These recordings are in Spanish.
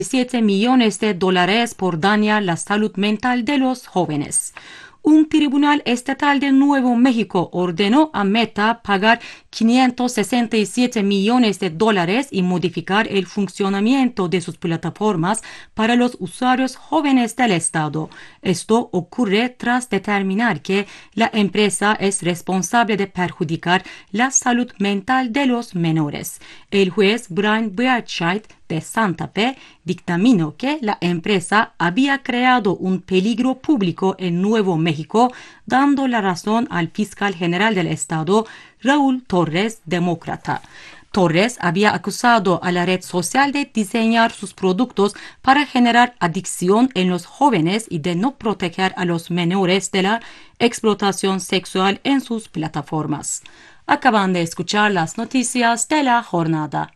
$7 millones por dañar la salud mental de los jóvenes. Un tribunal estatal de Nuevo México ordenó a Meta pagar $567 millones y modificar el funcionamiento de sus plataformas para los usuarios jóvenes del estado. Esto ocurre tras determinar que la empresa es responsable de perjudicar la salud mental de los menores. El juez Brian Beardside de Santa Fe dictaminó que la empresa había creado un peligro público en Nuevo México, dando la razón al fiscal general del estado, Raúl Torres, demócrata. Torres había acusado a la red social de diseñar sus productos para generar adicción en los jóvenes y de no proteger a los menores de la explotación sexual en sus plataformas. Acaban de escuchar las noticias de la jornada.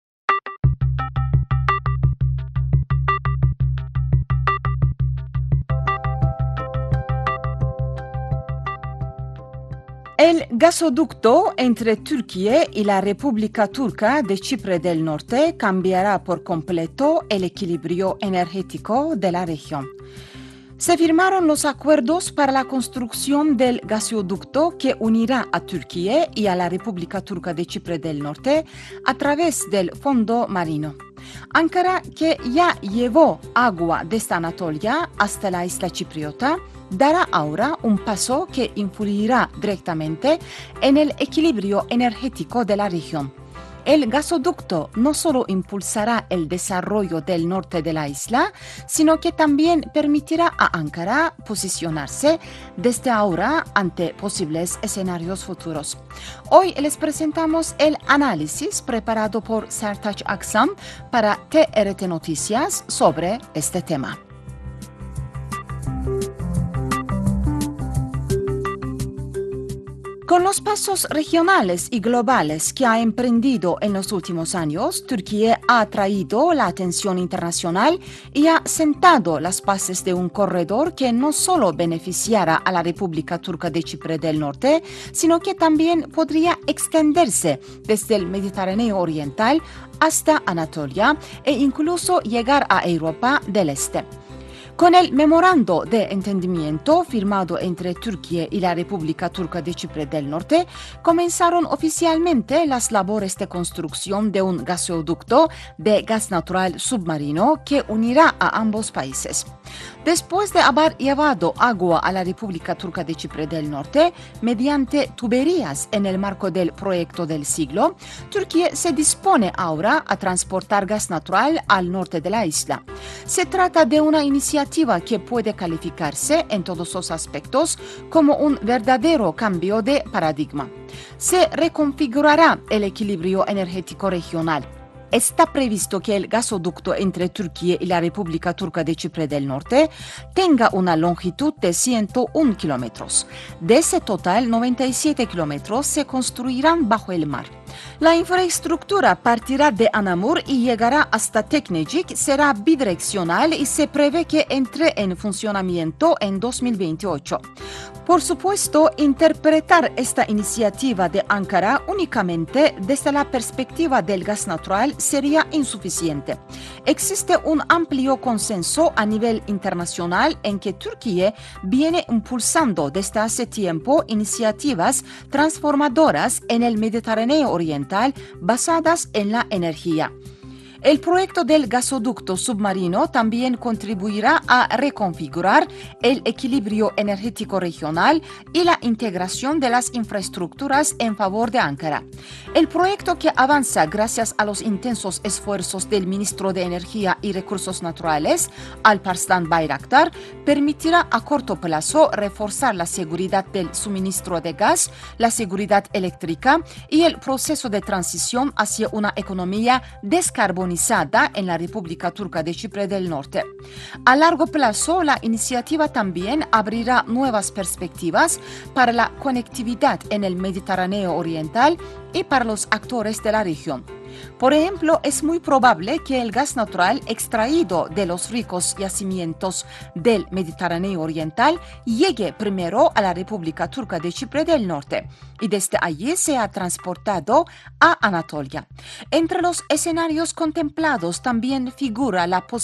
El gasoducto entre Turquía y la República Turca de Chipre del Norte cambiará por completo el equilibrio energético de la región. Se firmaron los acuerdos para la construcción del gasoducto que unirá a Turquía y a la República Turca de Chipre del Norte a través del fondo marino. Ankara, que ya llevó agua desde Anatolia hasta la isla chipriota, dará ahora un paso que influirá directamente en el equilibrio energético de la región. El gasoducto no solo impulsará el desarrollo del norte de la isla, sino que también permitirá a Ankara posicionarse desde ahora ante posibles escenarios futuros. Hoy les presentamos el análisis preparado por Sertaç Aksam para TRT Noticias sobre este tema. Con los pasos regionales y globales que ha emprendido en los últimos años, Turquía ha atraído la atención internacional y ha sentado las bases de un corredor que no solo beneficiará a la República Turca de Chipre del Norte, sino que también podría extenderse desde el Mediterráneo Oriental hasta Anatolia e incluso llegar a Europa del Este. Con el memorando de entendimiento firmado entre Turquía y la República Turca de Chipre del Norte, comenzaron oficialmente las labores de construcción de un gasoducto de gas natural submarino que unirá a ambos países. Después de haber llevado agua a la República Turca de Chipre del Norte mediante tuberías en el marco del proyecto del siglo, Turquía se dispone ahora a transportar gas natural al norte de la isla. Se trata de una iniciativa que puede calificarse en todos los aspectos como un verdadero cambio de paradigma. Se reconfigurará el equilibrio energético regional. Está previsto que el gasoducto entre Turquía y la República Turca de Chipre del Norte tenga una longitud de 101 kilómetros. De ese total, 97 kilómetros se construirán bajo el mar. La infraestructura partirá de Anamur y llegará hasta Teknecik, será bidireccional y se prevé que entre en funcionamiento en 2028. Por supuesto, interpretar esta iniciativa de Ankara únicamente desde la perspectiva del gas natural sería insuficiente. Existe un amplio consenso a nivel internacional en que Turquía viene impulsando desde hace tiempo iniciativas transformadoras en el Mediterráneo Oriental basadas en la energía. El proyecto del gasoducto submarino también contribuirá a reconfigurar el equilibrio energético regional y la integración de las infraestructuras en favor de Ankara. El proyecto, que avanza gracias a los intensos esfuerzos del ministro de Energía y Recursos Naturales, Alparslan Bayraktar, permitirá a corto plazo reforzar la seguridad del suministro de gas, la seguridad eléctrica y el proceso de transición hacia una economía descarbonizada en la República Turca de Chipre del Norte. A largo plazo, la iniciativa también abrirá nuevas perspectivas para la conectividad en el Mediterráneo Oriental y para los actores de la región. Por ejemplo, es muy probable que el gas natural extraído de los ricos yacimientos del Mediterráneo Oriental llegue primero a la República Turca de Chipre del Norte y desde allí sea transportado a Anatolia. Entre los escenarios contemplados también figura la posibilidad